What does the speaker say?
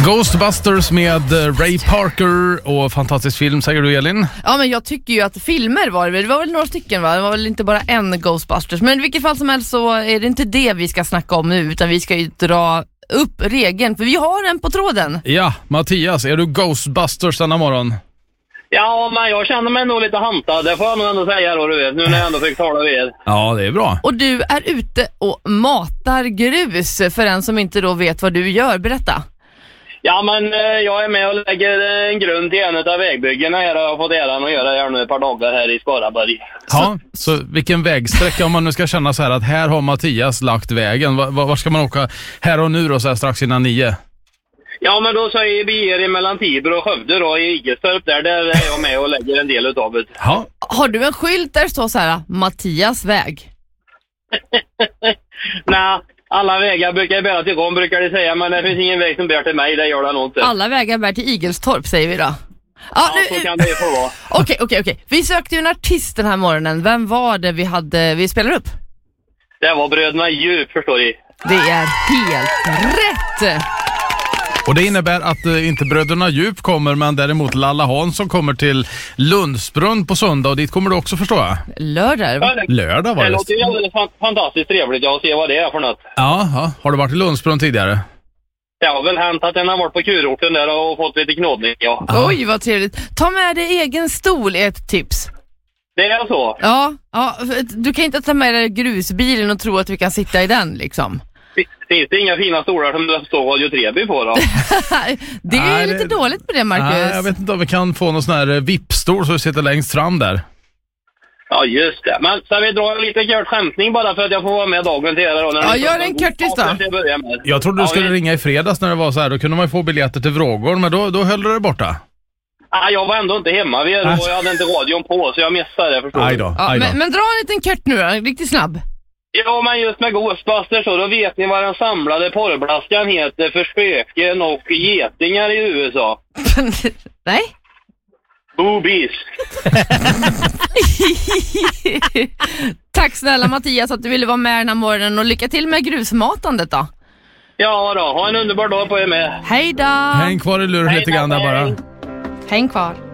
Ghostbusters med Ray Parker och fantastisk film, säger du, Elin? Ja, men jag tycker ju att filmer var väl några stycken, va? Det var väl inte bara en Ghostbusters. Men i vilket fall som helst så är det inte det vi ska snacka om nu, utan vi ska ju dra upp regeln, för vi har en på tråden. Ja, Mattias, är du Ghostbusters denna morgon? Ja, men jag känner mig nog lite hantad. Det får jag nog ändå säga då, du vet. Nu när jag ändå fick tala vid. Ja, det är bra. Och du är ute och matar grus, för en som inte då vet vad du gör. Berätta. Ja, men jag är med och lägger en grund till en av vägbyggena här. Jag har fått äran att göra här nu ett par dagar här i Skaraborg. Ja, så vilken vägsträcka, om man nu ska känna så här att här har Mattias lagt vägen. Var ska man åka här och nu då, så här strax innan 9? Ja, men då säger vi er mellan Tibro och Skövde då, i Igelstorp där är jag med och lägger en del utav det. Ja. Har du en skylt där det står så här, Mattias väg? Nej, alla vägar brukar bära till Rom, brukar de säga, men det finns ingen väg som bär till mig, det gör det nog inte. Alla vägar bär till Igelstorp, säger vi då. Ja, så kan det få vara. Okej. Vi sökte ju en artist den här morgonen. Vem var det vi spelade upp? Det var Bröderna Djup, förstår ni. Det är helt rätt! Och det innebär att inte Bröderna Djup kommer, men däremot Lalla Hansson kommer till Lundsbrunn på söndag, och dit kommer du också, förstår jag. Lördag var det. Det låter ju alldeles fantastiskt trevligt att se vad det är för något. Ja. Har du varit i Lundsbrunn tidigare? Det har väl hänt att den har varit på kurorten där och fått lite knådning, ja. Oj, vad trevligt. Ta med dig egen stol, är ett tips. Det är så? Ja, du kan inte ta med dig grusbilen och tro att vi kan sitta i den, liksom. Finns det inga fina stolar som det står Radio Treby på då? Det är lite dåligt på det, Marcus. Nej, jag vet inte om vi kan få någon sån här VIP-stol så vi sitter längst fram där. Ja, just det. Men så vi drar lite kört skämtning bara för att jag får vara med dagen till er då. Ja, gör en kurtis då. Jag trodde du skulle ringa i fredags när det var så här. Då kunde man ju få biljetter till Vrågård, men då höll du det borta. Ja, jag var ändå inte hemma vid er och jag hade inte radion på, så jag missade det, förstår du. Aj då. Men dra en liten kurt nu då, riktigt snabb. Ja, men just med Ghostbusters så, då vet ni vad den samlade porrblaskan heter för spöken och getingar i USA. Nej? Boobies. Tack snälla Mattias att du ville vara med den här morgonen, och lycka till med grusmatandet då. Ja då, ha en underbar dag på er med. Hej då! Häng kvar i luren lite grann där bara. Häng kvar.